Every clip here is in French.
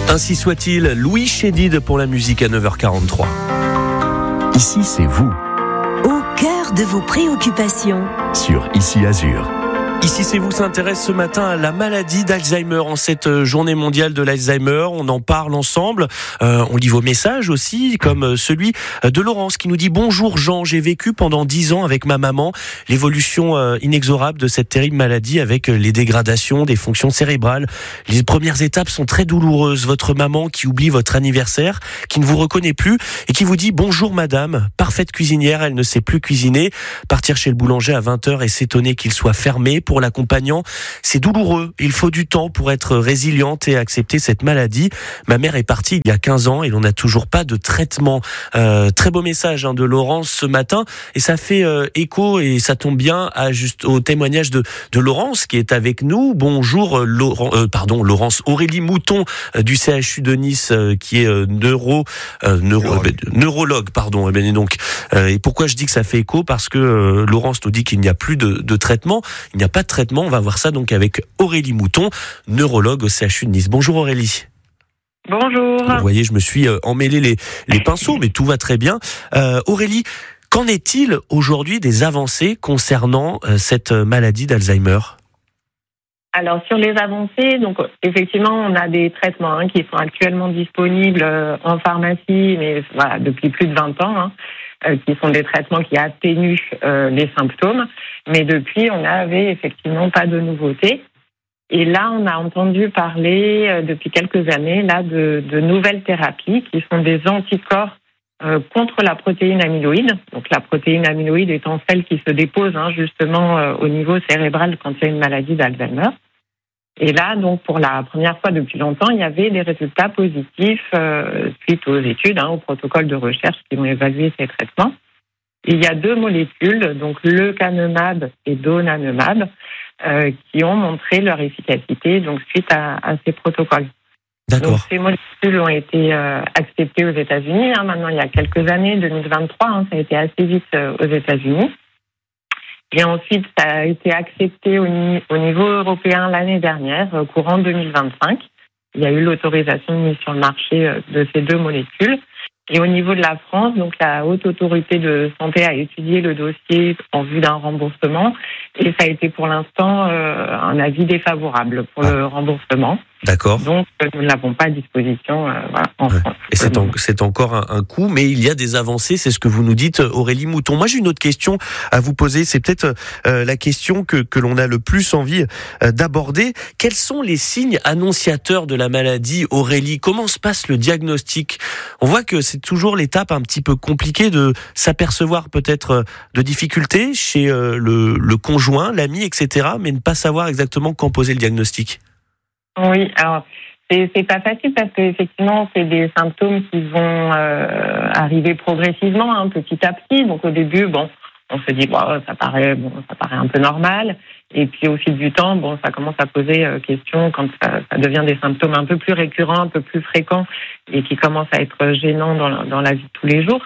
Ainsi soit-il, Louis Chédid pour la musique à 9h43. Ici, c'est vous, au cœur de vos préoccupations. sur Ici Azur. Ici, c'est vous s'intéresse ce matin à la maladie d'Alzheimer en cette journée mondiale de l'Alzheimer. On en parle ensemble. On lit vos messages aussi, comme celui de Laurence qui nous dit « Bonjour Jean, j'ai vécu pendant 10 ans avec ma maman l'évolution inexorable de cette terrible maladie avec les dégradations des fonctions cérébrales. Les premières étapes sont très douloureuses. Votre maman qui oublie votre anniversaire, qui ne vous reconnaît plus et qui vous dit « Bonjour madame, parfaite cuisinière, elle ne sait plus cuisiner. Partir chez le boulanger à 20h et s'étonner qu'il soit fermé. Pour l'accompagnant, c'est douloureux. Il faut du temps pour être résiliente et accepter cette maladie. Ma mère est partie il y a 15 ans et l'on n'a toujours pas de traitement. » Très beau message de Laurence ce matin et ça fait écho et ça tombe bien au témoignage de Laurence qui est avec nous. Bonjour Laurence. Aurélie Mouton du CHU de Nice qui est neurologue. Et pourquoi je dis que ça fait écho? Parce que Laurence nous dit qu'il n'y a plus de traitement. Il n'y a pas de traitement. On va voir ça donc avec Aurélie Mouton, neurologue au CHU de Nice. Bonjour Aurélie. Bonjour. Vous voyez, je me suis emmêlé les pinceaux, mais tout va très bien. Aurélie, qu'en est-il aujourd'hui des avancées concernant cette maladie d'Alzheimer ? Alors sur les avancées, donc effectivement on a des traitements qui sont actuellement disponibles en pharmacie, mais voilà, depuis plus de 20 ans, qui sont des traitements qui atténuent les symptômes, mais depuis on n'avait effectivement pas de nouveautés. Et là on a entendu parler depuis quelques années là de nouvelles thérapies qui sont des anticorps contre la protéine amyloïde. Donc la protéine amyloïde étant celle qui se dépose justement au niveau cérébral quand il y a une maladie d'Alzheimer. Et là, donc, pour la première fois depuis longtemps, il y avait des résultats positifs suite aux études, au protocole de recherche qui ont évalué ces traitements. Il y a 2 molécules, donc lecanemab et donanemab, qui ont montré leur efficacité donc suite à ces protocoles. D'accord. Donc, ces molécules ont été acceptées aux États-Unis. Maintenant, il y a quelques années, 2023, ça a été assez vite aux États-Unis. Et ensuite, ça a été accepté au niveau européen l'année dernière, courant 2025. Il y a eu l'autorisation de mise sur le marché de ces 2 molécules. Et au niveau de la France, donc la Haute Autorité de Santé a étudié le dossier en vue d'un remboursement. Et ça a été pour l'instant un avis défavorable pour le remboursement. D'accord. Donc, nous ne l'avons pas à disposition en France. Et c'est encore un coût, mais il y a des avancées, c'est ce que vous nous dites, Aurélie Mouton. Moi, j'ai une autre question à vous poser. C'est peut-être la question que l'on a le plus envie d'aborder. Quels sont les signes annonciateurs de la maladie, Aurélie? Comment se passe le diagnostic? On voit que c'est toujours l'étape un petit peu compliquée de s'apercevoir peut-être de difficultés chez le conjoint, l'ami, etc., mais ne pas savoir exactement quand poser le diagnostic. Oui, alors c'est pas facile parce que effectivement c'est des symptômes qui vont arriver progressivement, petit à petit. Donc au début, on se dit ça paraît un peu normal, et puis au fil du temps, ça commence à poser question quand ça devient des symptômes un peu plus récurrents, un peu plus fréquents et qui commencent à être gênants dans la vie de tous les jours.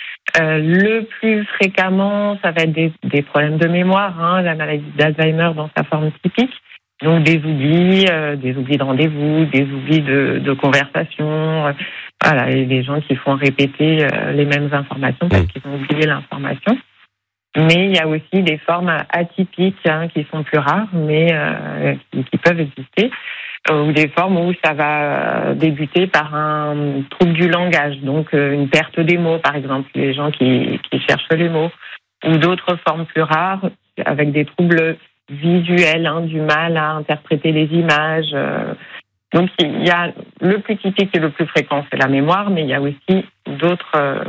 Le plus fréquemment, ça va être des problèmes de mémoire, la maladie d'Alzheimer dans sa forme typique. Donc des oublis de rendez-vous, des oublis de conversation, et des gens qui font répéter les mêmes informations parce qu'ils ont oublié l'information. Mais il y a aussi des formes atypiques qui sont plus rares, mais qui peuvent exister, ou des formes où ça va débuter par un trouble du langage, donc une perte des mots, par exemple, les gens qui cherchent les mots, ou d'autres formes plus rares avec des troubles visuel, du mal à interpréter les images. Donc il y a le plus typique et le plus fréquent, c'est la mémoire, mais il y a aussi d'autres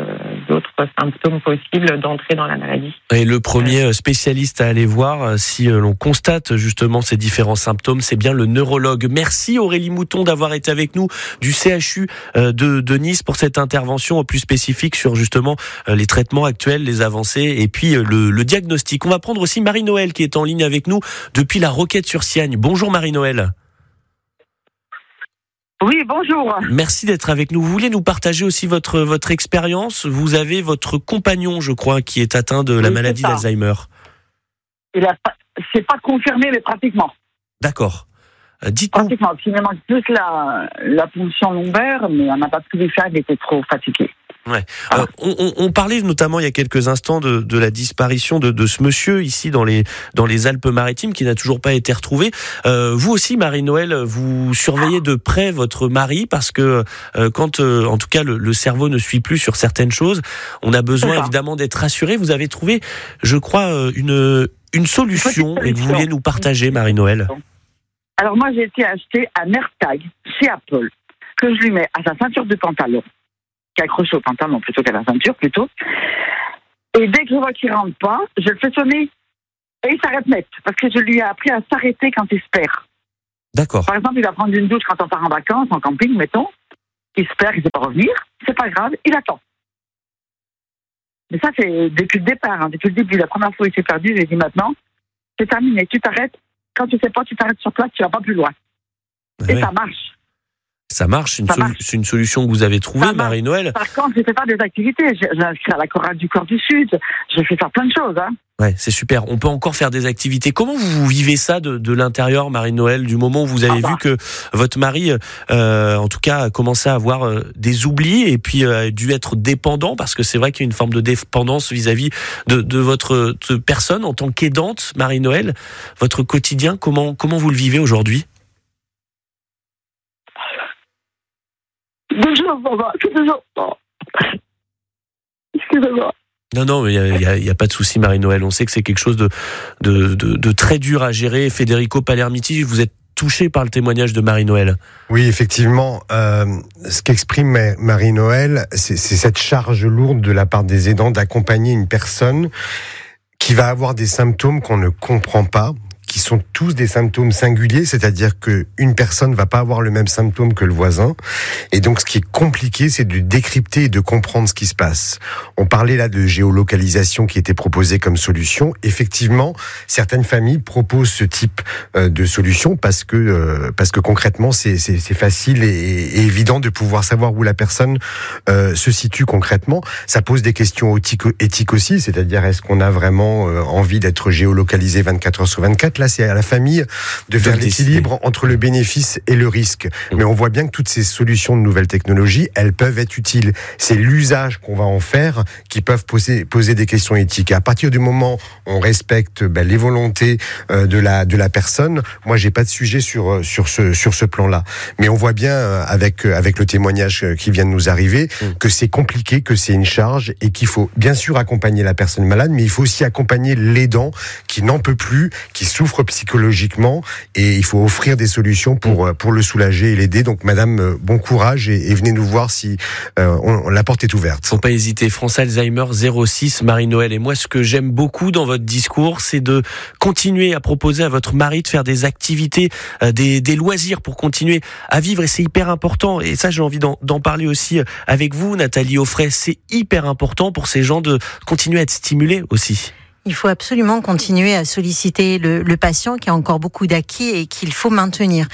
symptômes possibles d'entrer dans la maladie. Et le premier spécialiste à aller voir, si l'on constate justement ces différents symptômes, c'est bien le neurologue. Merci Aurélie Mouton d'avoir été avec nous du CHU de Nice pour cette intervention plus spécifique sur justement les traitements actuels, les avancées et puis le diagnostic. On va prendre aussi Marie-Noël qui est en ligne avec nous depuis la Roquette-sur-Siagne. Bonjour Marie-Noël. Oui, bonjour. Merci d'être avec nous. Vous voulez nous partager aussi votre expérience? Vous avez votre compagnon, je crois, qui est atteint de la maladie d'Alzheimer. C'est pas confirmé, mais pratiquement. D'accord. Dites-nous. Pratiquement. Il me manque plus la ponction lombaire, mais on n'a pas pu lui faire, il était trop fatigué. Ouais. On parlait notamment il y a quelques instants de la disparition de ce monsieur ici dans les Alpes-Maritimes qui n'a toujours pas été retrouvé. Vous aussi, Marie-Noël, vous surveillez de près votre mari parce que quand, en tout cas, le cerveau ne suit plus sur certaines choses, on a besoin évidemment d'être rassuré. Vous avez trouvé, je crois, une solution et que vous vouliez nous partager, Marie-Noël. Alors moi, j'ai été acheter un AirTag chez Apple que je lui mets à sa ceinture de pantalon, qui accroche au pantalon plutôt qu'à la ceinture plutôt. Et dès que je vois qu'il rentre pas, je le fais sonner et il s'arrête net parce que je lui ai appris à s'arrêter quand il se perd. D'accord. Par exemple, il va prendre une douche quand on part en vacances, en camping, mettons. Il se perd, il ne sait pas revenir. C'est pas grave, il attend. Mais ça, c'est depuis le départ. Depuis le début, la première fois où il s'est perdu, j'ai dit maintenant, c'est terminé, tu t'arrêtes. Quand tu sais pas, tu t'arrêtes sur place, tu vas pas plus loin. Et Oui. ça marche. Ça marche, c'est une solution que vous avez trouvée, Marie-Noël. Par contre, je fais pas des activités. J'inscris à la chorale du Corps du Sud. Je fais faire plein de choses. Ouais, c'est super. On peut encore faire des activités. Comment vous vivez ça de l'intérieur, Marie-Noël, du moment où vous avez vu que votre mari, en tout cas, a commencé à avoir des oublis et puis a dû être dépendant, parce que c'est vrai qu'il y a une forme de dépendance vis-à-vis de votre personne en tant qu'aidante, Marie-Noël. Votre quotidien, comment vous le vivez aujourd'hui ? Bonjour, maman. Excusez-moi. Non, mais il y a pas de souci, Marie-Noël. On sait que c'est quelque chose de très dur à gérer. Federico Palermiti, vous êtes touché par le témoignage de Marie-Noël. Oui, effectivement. Ce qu'exprime Marie-Noël, c'est cette charge lourde de la part des aidants d'accompagner une personne qui va avoir des symptômes qu'on ne comprend pas, qui sont tous des symptômes singuliers, c'est-à-dire qu'une personne va pas avoir le même symptôme que le voisin. Et donc, ce qui est compliqué, c'est de décrypter et de comprendre ce qui se passe. On parlait là de géolocalisation qui était proposée comme solution. Effectivement, certaines familles proposent ce type de solution parce que concrètement, c'est facile et évident de pouvoir savoir où la personne se situe concrètement. Ça pose des questions éthiques aussi, c'est-à-dire est-ce qu'on a vraiment envie d'être géolocalisé 24 heures sur 24 ? Là, c'est à la famille de faire l'équilibre entre le bénéfice et le risque. Mais on voit bien que toutes ces solutions de nouvelles technologies, elles peuvent être utiles. C'est l'usage qu'on va en faire qui peuvent poser des questions éthiques. Et à partir du moment où on respecte les volontés de la personne, moi, j'ai pas de sujet sur ce plan-là. Mais on voit bien avec le témoignage qui vient de nous arriver que c'est compliqué, que c'est une charge et qu'il faut bien sûr accompagner la personne malade, mais il faut aussi accompagner l'aidant qui n'en peut plus, qui souffre psychologiquement, et il faut offrir des solutions pour le soulager et l'aider. Donc madame, bon courage et venez nous voir si la porte est ouverte. Faut pas hésiter. France Alzheimer 06, Marie-Noël. Et moi, ce que j'aime beaucoup dans votre discours, c'est de continuer à proposer à votre mari de faire des activités, des loisirs pour continuer à vivre, et c'est hyper important. Et ça, j'ai envie d'en parler aussi avec vous, Nathalie Offray. C'est hyper important pour ces gens de continuer à être stimulés aussi. Il faut absolument continuer à solliciter le patient qui a encore beaucoup d'acquis et qu'il faut maintenir.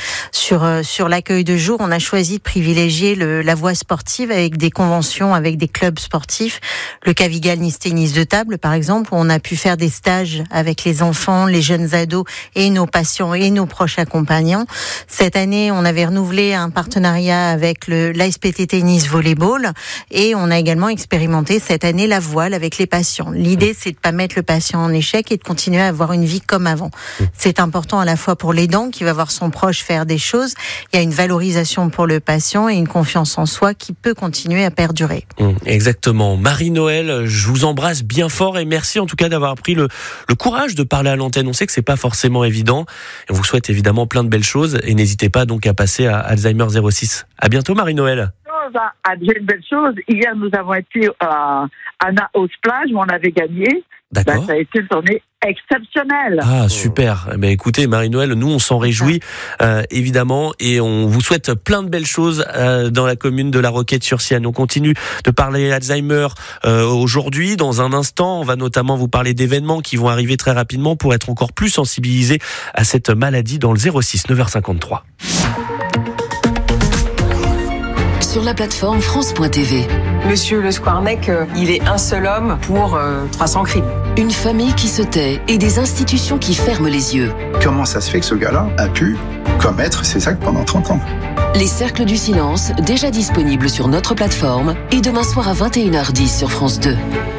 Sur l'accueil de jour, on a choisi de privilégier la voie sportive avec des conventions avec des clubs sportifs. Le Cavigal Nice Tennis de table, par exemple, où on a pu faire des stages avec les enfants, les jeunes ados et nos patients et nos proches accompagnants. Cette année, on avait renouvelé un partenariat avec l'ASPT Tennis Volleyball et on a également expérimenté cette année la voile avec les patients. L'idée, c'est de pas mettre le patient en échec et de continuer à avoir une vie comme avant. C'est important à la fois pour l'aidant qui va voir son proche faire des choses. Il y a une valorisation pour le patient et une confiance en soi qui peut continuer à perdurer. Exactement. Marie-Noël, je vous embrasse bien fort et merci en tout cas d'avoir pris le courage de parler à l'antenne. On sait que c'est pas forcément évident. On vous souhaite évidemment plein de belles choses et n'hésitez pas donc à passer à Alzheimer 06. À bientôt, Marie-Noël. À dire une belle chose. Hier, nous avons été à Naos Plage où on avait gagné. D'accord. Ça a été une journée exceptionnelle. Ah, super. Mais écoutez, Marie-Noël, nous, on s'en réjouit, évidemment, et on vous souhaite plein de belles choses dans la commune de La Roquette-sur-Sienne. On continue de parler Alzheimer aujourd'hui. Dans un instant, on va notamment vous parler d'événements qui vont arriver très rapidement pour être encore plus sensibilisés à cette maladie dans le 06 9h53. sur la plateforme France.tv. Monsieur Le Squarneck, il est un seul homme pour 300 crimes. Une famille qui se tait et des institutions qui ferment les yeux. Comment ça se fait que ce gars-là a pu commettre ces actes pendant 30 ans ? Les Cercles du Silence, déjà disponibles sur notre plateforme, et demain soir à 21h10 sur France 2.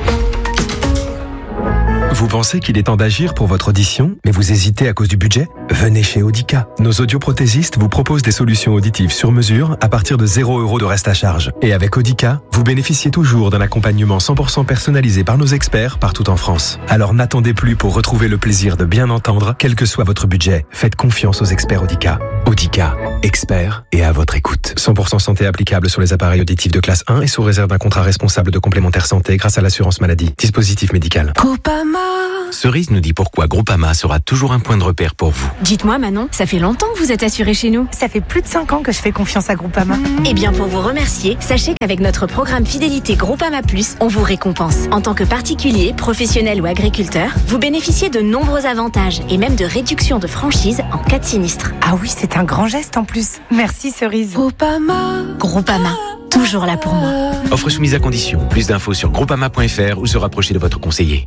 Vous pensez qu'il est temps d'agir pour votre audition, mais vous hésitez à cause du budget ? Venez chez Audica. Nos audioprothésistes vous proposent des solutions auditives sur mesure à partir de 0 € de reste à charge. Et avec Audica, vous bénéficiez toujours d'un accompagnement 100% personnalisé par nos experts partout en France. Alors n'attendez plus pour retrouver le plaisir de bien entendre, quel que soit votre budget. Faites confiance aux experts Audica. Audica, experts et à votre écoute. 100% santé applicable sur les appareils auditifs de classe 1 et sous réserve d'un contrat responsable de complémentaire santé grâce à l'assurance maladie. Dispositif médical. Groupama. Cerise nous dit pourquoi Groupama sera toujours un point de repère pour vous. Dites-moi Manon, ça fait longtemps que vous êtes assuré chez nous. Ça fait plus de 5 ans que je fais confiance à Groupama. Eh bien pour vous remercier, sachez qu'avec notre programme Fidélité Groupama Plus, on vous récompense. En tant que particulier, professionnel ou agriculteur, vous bénéficiez de nombreux avantages et même de réductions de franchise en cas de sinistre. Ah oui, c'est un grand geste en plus. Merci Cerise. Groupama, toujours là pour moi. Offre soumise à condition. Plus d'infos sur groupama.fr ou se rapprocher de votre conseiller.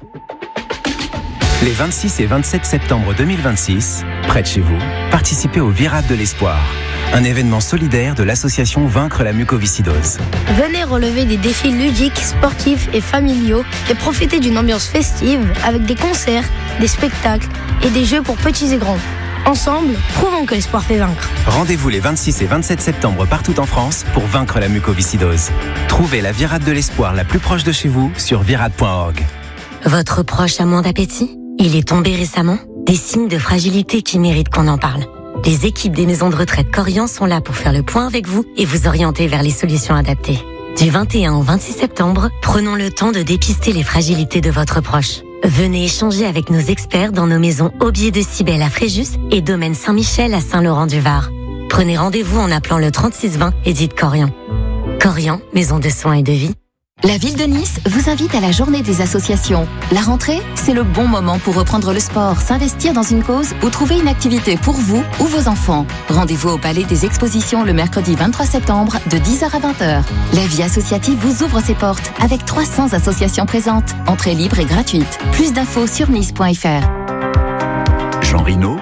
Les 26 et 27 septembre 2026, près de chez vous, participez au Virade de l'Espoir, un événement solidaire de l'association Vaincre la mucoviscidose. Venez relever des défis ludiques, sportifs et familiaux et profiter d'une ambiance festive avec des concerts, des spectacles et des jeux pour petits et grands. Ensemble, prouvons que l'espoir fait vaincre. Rendez-vous les 26 et 27 septembre partout en France pour vaincre la mucoviscidose. Trouvez la Virade de l'Espoir la plus proche de chez vous sur virade.org. Votre proche a moins d'appétit ? Il est tombé récemment ? Des signes de fragilité qui méritent qu'on en parle. Les équipes des maisons de retraite Corian sont là pour faire le point avec vous et vous orienter vers les solutions adaptées. Du 21 au 26 septembre, prenons le temps de dépister les fragilités de votre proche. Venez échanger avec nos experts dans nos maisons Aubier de Cybèle à Fréjus et Domaine Saint-Michel à Saint-Laurent-du-Var. Prenez rendez-vous en appelant le 3620 et dites Corian. Corian, maison de soins et de vie. La ville de Nice vous invite à la journée des associations. La rentrée, c'est le bon moment pour reprendre le sport, s'investir dans une cause ou trouver une activité pour vous ou vos enfants. Rendez-vous au Palais des Expositions le mercredi 23 septembre de 10h à 20h. La vie associative vous ouvre ses portes avec 300 associations présentes. Entrée libre et gratuite. Plus d'infos sur nice.fr. Jean Rino.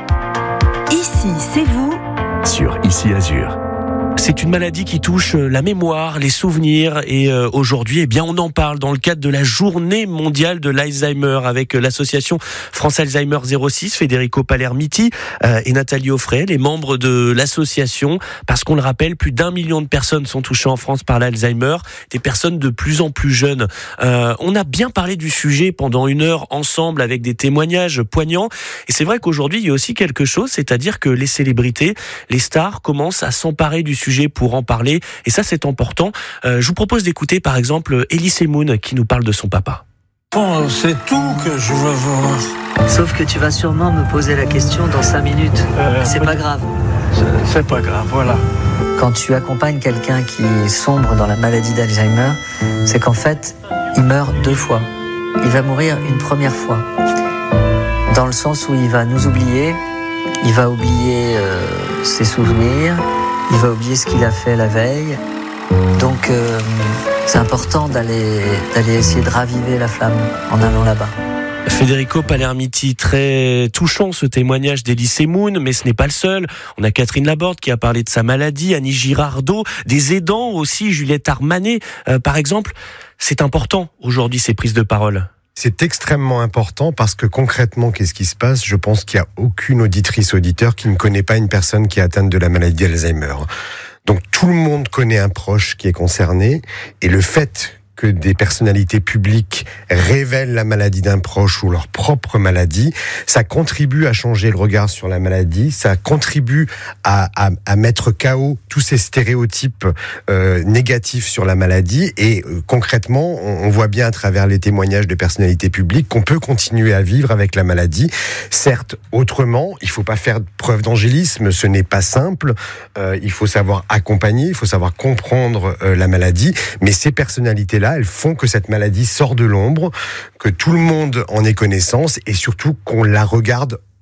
Ici, c'est vous. Sur Ici Azur. C'est une maladie qui touche la mémoire, les souvenirs et aujourd'hui, eh bien, on en parle dans le cadre de la journée mondiale de l'Alzheimer avec l'association France Alzheimer 06, Federico Palermiti et Nathalie Offray, les membres de l'association, parce qu'on le rappelle, plus d'1 million de personnes sont touchées en France par l'Alzheimer, des personnes de plus en plus jeunes. On a bien parlé du sujet pendant 1 heure ensemble avec des témoignages poignants et c'est vrai qu'aujourd'hui, il y a aussi quelque chose, c'est-à-dire que les célébrités, les stars commencent à s'emparer du sujet pour en parler et ça c'est important. Je vous propose d'écouter par exemple Elise Moon qui nous parle de son papa. Bon, c'est tout que je veux voir. Sauf que tu vas sûrement me poser la question dans 5 minutes. C'est pas grave. C'est pas grave, voilà. Quand tu accompagnes quelqu'un qui sombre dans la maladie d'Alzheimer, c'est qu'en fait, il meurt 2 fois. Il va mourir une première fois. Dans le sens où il va nous oublier, il va oublier ses souvenirs, il va oublier ce qu'il a fait la veille. Donc c'est important d'aller essayer de raviver la flamme en allant là-bas. Federico Palermiti, très touchant ce témoignage d'Elise Moon, mais ce n'est pas le seul. On a Catherine Laborde qui a parlé de sa maladie, Annie Girardot, des aidants aussi, Juliette Armanet par exemple. C'est important aujourd'hui ces prises de parole. C'est extrêmement important parce que concrètement, qu'est-ce qui se passe ? Je pense qu'il n'y a aucune auditrice, auditeur qui ne connaît pas une personne qui est atteinte de la maladie d'Alzheimer. Donc tout le monde connaît un proche qui est concerné et le fait que des personnalités publiques révèlent la maladie d'un proche ou leur propre maladie, ça contribue à changer le regard sur la maladie, ça contribue à mettre KO tous ces stéréotypes négatifs sur la maladie et concrètement, on voit bien à travers les témoignages de personnalités publiques qu'on peut continuer à vivre avec la maladie, certes autrement, il faut pas faire preuve d'angélisme, ce n'est pas simple, il faut savoir accompagner, il faut savoir comprendre la maladie, mais ces personnalités-là, elles font que cette maladie sort de l'ombre, que tout le monde en ait connaissance et surtout qu'on la regarde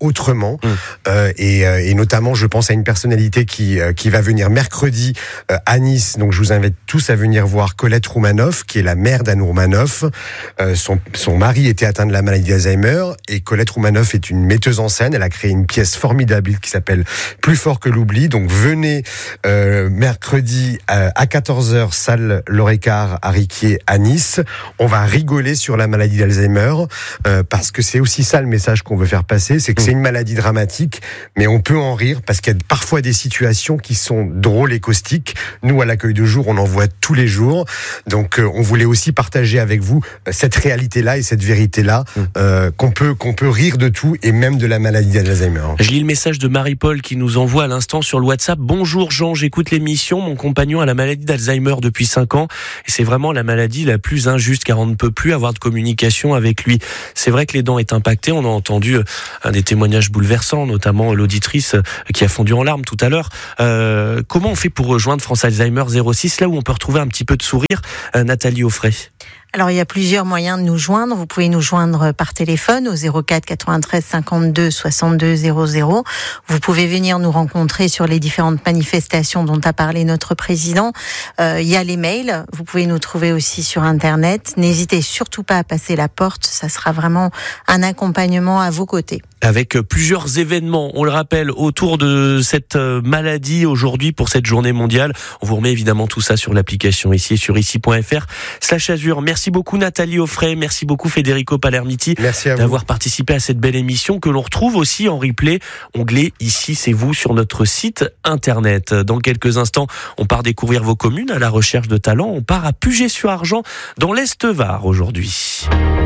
autrement. Et notamment, je pense à une personnalité qui va venir mercredi à Nice. Donc, je vous invite tous à venir voir Colette Roumanoff, qui est la mère d'Anne Roumanoff. Son mari était atteint de la maladie d'Alzheimer et Colette Roumanoff est une metteuse en scène. Elle a créé une pièce formidable qui s'appelle Plus fort que l'oubli. Donc, venez mercredi à 14h, salle L'Orécart à Riquier à Nice. On va rigoler sur la maladie d'Alzheimer parce que c'est aussi ça le message qu'on veut faire passer, c'est que c'est une maladie dramatique, mais on peut en rire parce qu'il y a parfois des situations qui sont drôles et caustiques. Nous, à l'accueil de jour, on en voit tous les jours. Donc, on voulait aussi partager avec vous cette réalité-là et cette vérité-là, qu'on peut rire de tout et même de la maladie d'Alzheimer. Je lis le message de Marie-Paul qui nous envoie à l'instant sur le WhatsApp. Bonjour Jean, j'écoute l'émission. Mon compagnon a la maladie d'Alzheimer depuis 5 ans et c'est vraiment la maladie la plus injuste car on ne peut plus avoir de communication avec lui. C'est vrai que les dents est impactées. On a entendu des témoignages bouleversants, notamment l'auditrice qui a fondu en larmes tout à l'heure. Comment on fait pour rejoindre France Alzheimer 06, là où on peut retrouver un petit peu de sourire, Nathalie Offray? Alors, il y a plusieurs moyens de nous joindre. Vous pouvez nous joindre par téléphone au 04 93 52 62 00. Vous pouvez venir nous rencontrer sur les différentes manifestations dont a parlé notre président. Il y a les mails. Vous pouvez nous trouver aussi sur Internet. N'hésitez surtout pas à passer la porte. Ça sera vraiment un accompagnement à vos côtés. Avec plusieurs événements, on le rappelle, autour de cette maladie aujourd'hui pour cette journée mondiale. On vous remet évidemment tout ça sur l'application ici et sur ici.fr/Azur. Merci beaucoup Nathalie Offray, merci beaucoup Federico Palermiti d'avoir participé à cette belle émission que l'on retrouve aussi en replay, onglet Ici c'est vous sur notre site internet. Dans quelques instants, on part découvrir vos communes à la recherche de talents. On part à Puget-sur-Argent dans l'Est-Var aujourd'hui.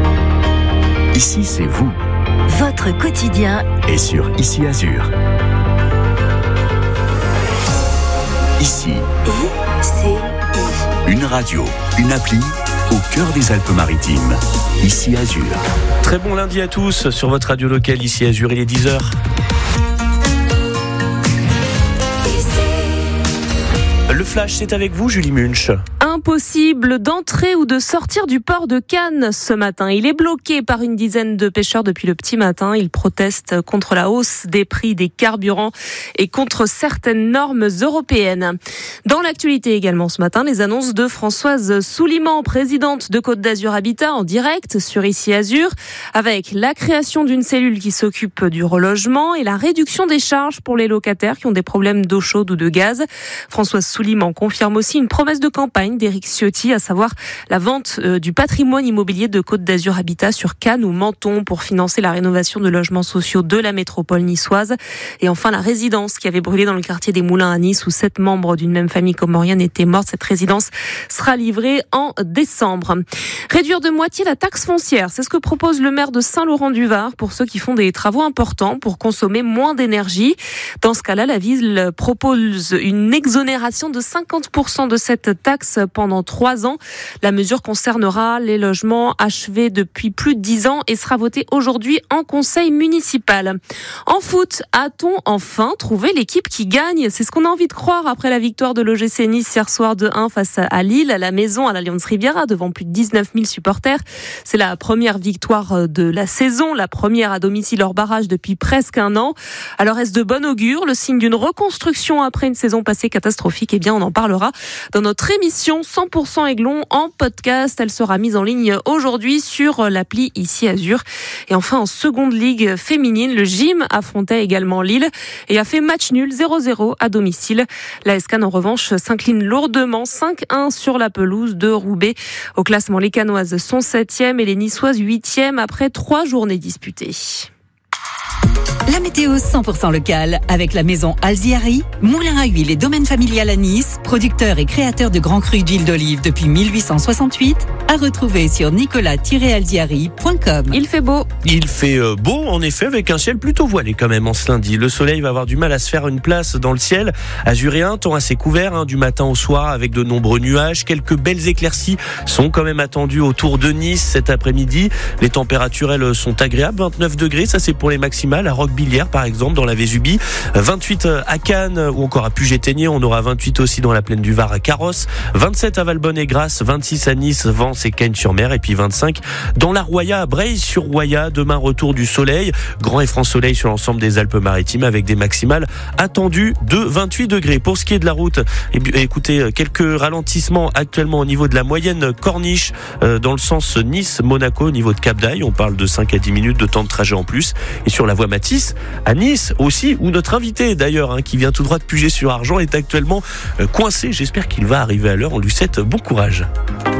Ici c'est vous. Votre quotidien est sur Ici Azur. Ici. Une radio, une appli au cœur des Alpes-Maritimes. Ici Azur. Très bon lundi à tous sur votre radio locale Ici Azur, il est 10h. Le flash, c'est avec vous, Julie Munch. Impossible d'entrer ou de sortir du port de Cannes ce matin. Il est bloqué par une dizaine de pêcheurs depuis le petit matin. Ils protestent contre la hausse des prix des carburants et contre certaines normes européennes. Dans l'actualité également ce matin, les annonces de Françoise Souliman, présidente de Côte d'Azur Habitat, en direct sur Ici Azur, avec la création d'une cellule qui s'occupe du relogement et la réduction des charges pour les locataires qui ont des problèmes d'eau chaude ou de gaz. Françoise Souliman confirme aussi une promesse de campagne d'Éric Ciotti, à savoir la vente du patrimoine immobilier de Côte d'Azur Habitat sur Cannes ou Menton pour financer la rénovation de logements sociaux de la métropole niçoise. Et enfin, la résidence qui avait brûlé dans le quartier des Moulins à Nice où 7 membres d'une même famille comorienne étaient morts. Cette résidence sera livrée en décembre. Réduire de moitié la taxe foncière, c'est ce que propose le maire de Saint-Laurent-du-Var pour ceux qui font des travaux importants pour consommer moins d'énergie. Dans ce cas-là, la ville propose une exonération de 50% de cette taxe pendant 3 ans. La mesure concernera les logements achevés depuis plus de 10 ans et sera votée aujourd'hui en conseil municipal. En foot, a-t-on enfin trouvé l'équipe qui gagne? C'est ce qu'on a envie de croire après la victoire de l'OGC Nice hier soir 2-1 face à Lille, à la maison, à l'Allianz Riviera, devant plus de 19 000 supporters. C'est la première victoire de la saison, la première à domicile hors barrage depuis presque 1 an. Alors est-ce de bon augure, le signe d'une reconstruction après une saison passée catastrophique? Eh bien, on en parlera dans notre émission 100% Aiglon en podcast. Elle sera mise en ligne aujourd'hui sur l'appli Ici Azur. Et enfin, en seconde ligue féminine, le gym affrontait également Lille et a fait match nul 0-0 à domicile. La SCAN, en revanche, s'incline lourdement 5-1 sur la pelouse de Roubaix. Au classement, les Canoises sont 7e et les Niçoises 8e après 3 journées disputées. La météo 100% locale avec la maison Alziari, moulin à huile et domaine familial à Nice, producteur et créateur de grands crus d'huile d'olive depuis 1868, à retrouver sur nicolas-alziari.com. Il fait beau. Il fait beau, en effet, avec un ciel plutôt voilé quand même en ce lundi. Le soleil va avoir du mal à se faire une place dans le ciel azuréen, temps assez couvert du matin au soir avec de nombreux nuages. Quelques belles éclaircies sont quand même attendues autour de Nice cet après-midi. Les températures, elles, sont agréables, 29 degrés, ça c'est pour les maximales. À Roque Billières par exemple dans la Vésubie, 28 à Cannes ou encore à Puget-Théniers, on aura 28 aussi dans la plaine du Var à Carrosse, 27 à Valbonne et Grasse, 26 à Nice, Vence et Cagnes-sur-Mer et puis 25 dans la Roya à Breil-sur-Roya. Demain retour du soleil, grand et franc soleil sur l'ensemble des Alpes-Maritimes avec des maximales attendues de 28 degrés. Pour ce qui est de la route, écoutez, quelques ralentissements actuellement au niveau de la moyenne Corniche dans le sens Nice-Monaco au niveau de Cap d'Aille. On parle de 5 à 10 minutes de temps de trajet en plus. Et sur la voie Matisse à Nice aussi, où notre invité d'ailleurs qui vient tout droit de Puget-sur-Argent est actuellement coincé. J'espère qu'il va arriver à l'heure. On lui souhaite bon courage.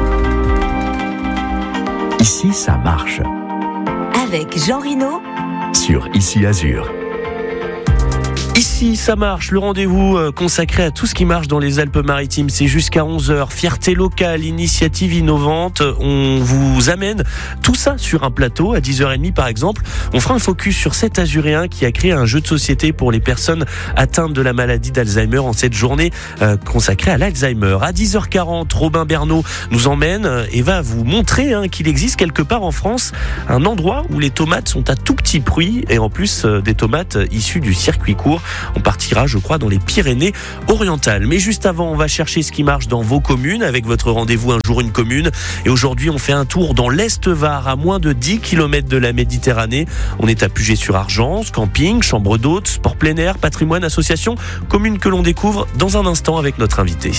Ici, ça marche. Avec Jean Rino Sur Ici Azur. Ici, ça marche, le rendez-vous consacré à tout ce qui marche dans les Alpes-Maritimes. C'est jusqu'à 11h. Fierté locale, initiative innovante. On vous amène tout ça sur un plateau. À 10h30, par exemple, on fera un focus sur cet Azuréen qui a créé un jeu de société pour les personnes atteintes de la maladie d'Alzheimer en cette journée consacrée à l'Alzheimer. À 10h40, Robin Bernot nous emmène et va vous montrer qu'il existe quelque part en France un endroit où les tomates sont à tout petit prix et en plus des tomates issues du circuit court. On partira, je crois, dans les Pyrénées-Orientales. Mais juste avant, on va chercher ce qui marche dans vos communes avec votre rendez-vous Un jour une commune. Et aujourd'hui, on fait un tour dans l'Est-Var, à moins de 10 km de la Méditerranée. On est à Puget-sur-Argent, camping, chambre d'hôtes, sport plein air, patrimoine, association, commune que l'on découvre dans un instant avec notre invité.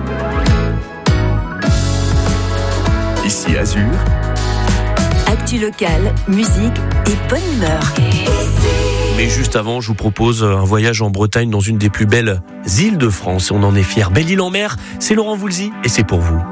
Ici Azur. Actu locale, musique et bonne humeur. Mais juste avant, je vous propose un voyage en Bretagne dans une des plus belles îles de France. On en est fiers. Belle-Île-en-Mer, c'est Laurent Voulzy et c'est pour vous.